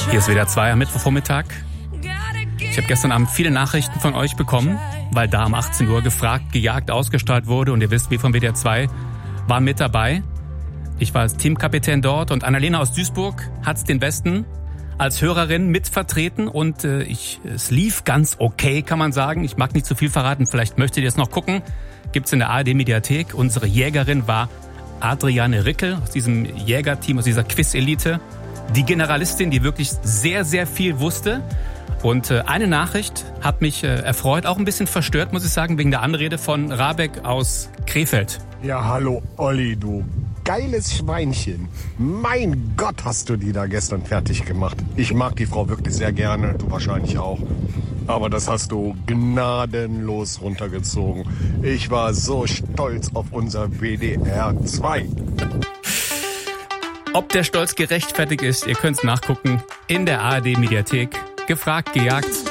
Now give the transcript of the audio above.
Hier ist WDR 2 am Mittwochvormittag. Ich habe gestern Abend viele Nachrichten von euch bekommen, weil da um 18 Uhr gefragt, gejagt, ausgestrahlt wurde. Und ihr wisst, wir von WDR 2 waren mit dabei. Ich war als Teamkapitän dort und Annalena aus Duisburg hat's den Westen als Hörerin mitvertreten. Und es lief ganz okay, kann man sagen. Ich mag nicht zu viel verraten, vielleicht möchtet ihr es noch gucken. Gibt's in der ARD-Mediathek. Unsere Jägerin war Adriane Rickel aus diesem Jägerteam, aus dieser Quiz-Elite. Die Generalistin, die wirklich sehr, sehr viel wusste. Und eine Nachricht hat mich erfreut, auch ein bisschen verstört, muss ich sagen, wegen der Anrede von Rabeck aus Krefeld. Ja, hallo Olli, du geiles Schweinchen. Mein Gott, hast du die da gestern fertig gemacht. Ich mag die Frau wirklich sehr gerne, du wahrscheinlich auch. Aber das hast du gnadenlos runtergezogen. Ich war so stolz auf unser WDR 2. Ob der Stolz gerechtfertigt ist, ihr könnt's nachgucken in der ARD-Mediathek. Gefragt, gejagt.